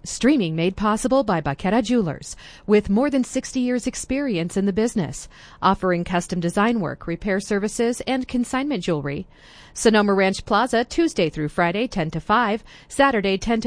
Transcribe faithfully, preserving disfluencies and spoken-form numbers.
Streaming made possible by Baqueta Jewelers, with more than sixty years experience in the business, offering custom design work, repair services, and consignment jewelry. Sonoma Ranch Plaza, Tuesday through Friday, ten to five, Saturday, ten to